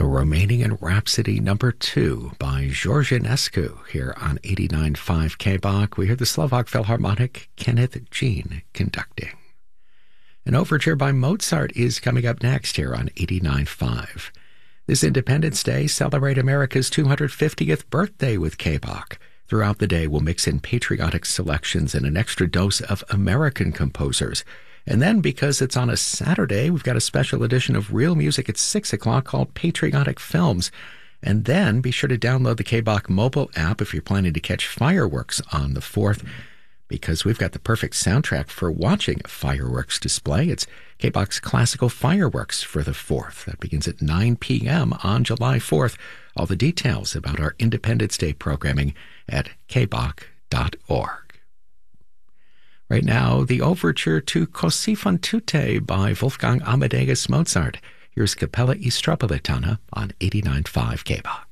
little Romanian Rhapsody number 2 by George Enescu here on 89.5 KBOK. We hear the Slovak Philharmonic Kenneth Jean conducting. An overture by Mozart is coming up next here on 89.5. This Independence Day, celebrate America's 250th birthday with KBOK. Throughout the day, we'll mix in patriotic selections and an extra dose of American composers. And then, because it's on a Saturday, we've got a special edition of Real Music at 6 o'clock called Patriotic Films. And then, be sure to download the KBOK mobile app if you're planning to catch fireworks on the 4th, because we've got the perfect soundtrack for watching a fireworks display. It's KBOK's Classical Fireworks for the 4th. That begins at 9 p.m. on July 4th. All the details about our Independence Day programming at kbok.org. Right now, the overture to Così fan tutte by Wolfgang Amadeus Mozart. Here's Capella Istropolitana on 89.5 KBOK.